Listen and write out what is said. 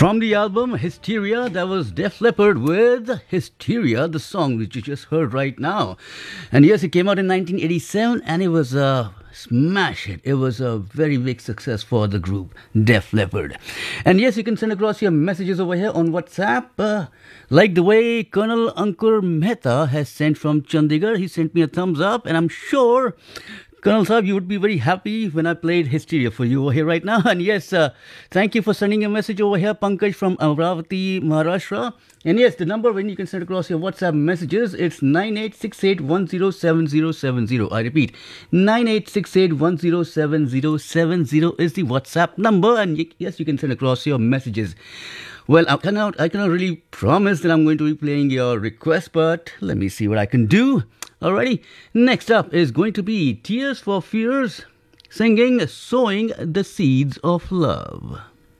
From the album Hysteria, that was Def Leppard with Hysteria, the song which you just heard right now. And yes, it came out in 1987 and it was a smash hit. It was a very big success for the group Def Leppard. And yes, you can send across your messages over here on WhatsApp. Like the way Colonel Ankur Mehta has sent from Chandigarh. He sent me a thumbs up and I'm sure Colonel Saab, you would be very happy when I played Hysteria for you over here right now. And yes, thank you for sending a message over here, Pankaj from Amravati, Maharashtra. And yes, the number when you can send across your WhatsApp messages, it's 9868107070. I repeat, 9868107070 is the WhatsApp number. And yes, you can send across your messages. Well, I cannot really promise that I'm going to be playing your request, but let me see what I can do. Alrighty, next up is going to be Tears for Fears singing Sowing the Seeds of Love.